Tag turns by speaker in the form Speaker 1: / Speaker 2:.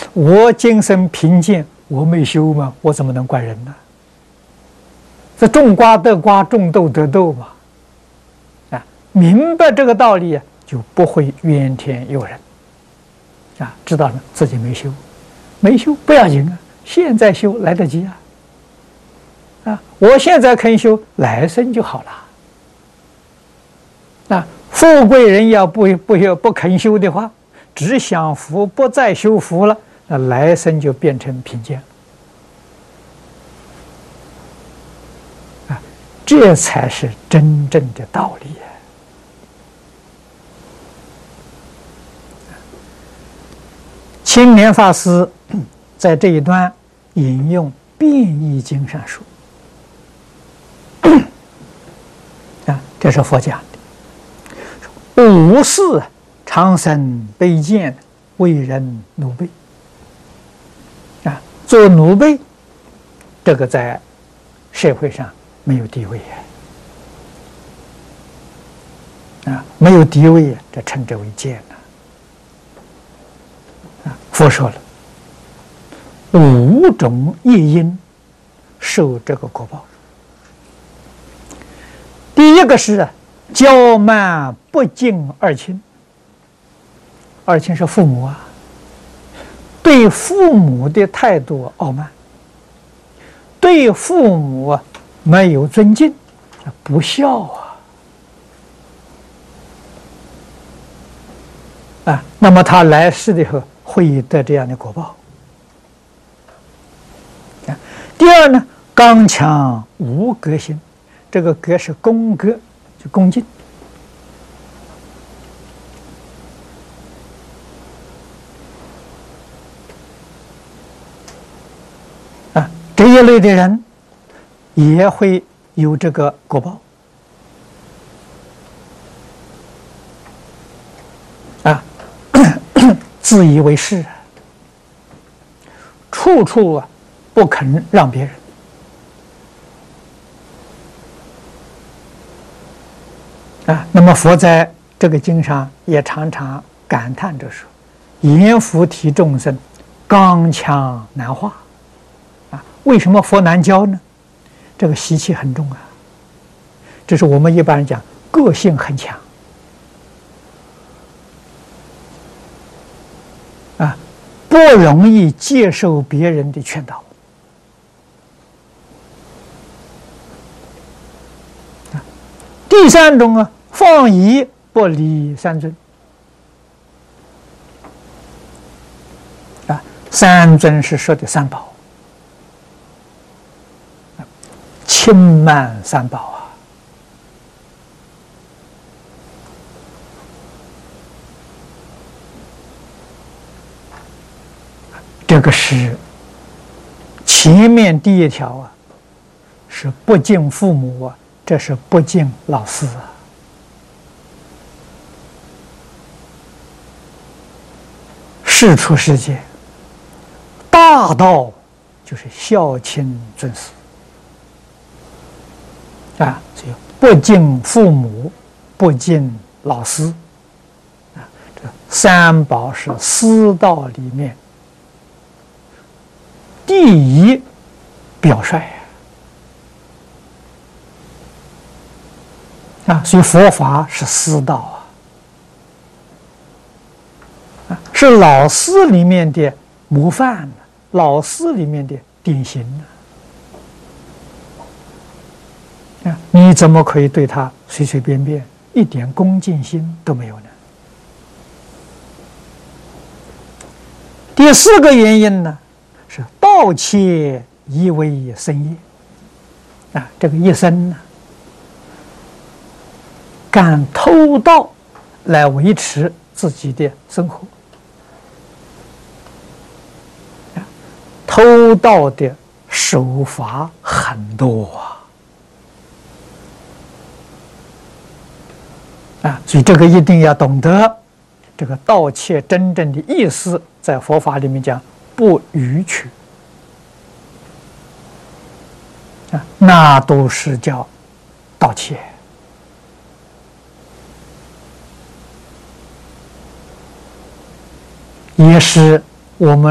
Speaker 1: 我今生贫贱，我没修嘛，我怎么能怪人呢？这种瓜得瓜，种豆得豆嘛。啊，明白这个道理啊，就不会怨天尤人。啊，知道了自己没修，没修不要紧啊，现在修来得及啊。啊，我现在肯修，来生就好了。啊，富贵人要不肯修的话，只享福不再修福了，那来生就变成贫贱了。啊，这才是真正的道理啊。青莲法师在这一段引用《变异经》上说。啊，这是佛讲的。无事常生卑贱，为人奴婢。啊，做奴婢，这个在社会上没有地位啊，没有地位，这称之为贱了。啊，佛说了5种业因受这个果报。第一个是骄慢不敬二亲。二亲是父母啊，对父母的态度傲慢，对父母没有尊敬，不孝啊，那么他来世的时候会得这样的果报。第二呢，刚强无格心。这个格是恭格，就恭敬。啊，这一类的人也会有这个果报。啊，自以为是，处处不肯让别人。啊，那么佛在这个经上也常常感叹着说：“阎浮提众生，刚强难化。”啊，为什么佛难教呢？这个习气很重啊。这是我们一般人讲，个性很强。啊，不容易接受别人的劝导。第三种啊，放逸不理三尊。啊，三尊是说的三宝，轻慢三宝啊。这个是前面第一条啊，是不敬父母啊。这是不敬老师啊！世出世界，大道就是孝亲尊师啊，所以不敬父母，不敬老师啊。这三宝是师道里面第一表率。啊，所以佛法是师道啊，是老师里面的模范，老师里面的典型啊，你怎么可以对他随随便便，一点恭敬心都没有呢？第四个原因呢，是盗窃以为生业啊，这个一生呢。干偷盗来维持自己的生活，偷盗的手法很多啊，所以这个一定要懂得。这个盗窃真正的意思，在佛法里面讲不逾矩啊，那都是叫盗窃。也是我们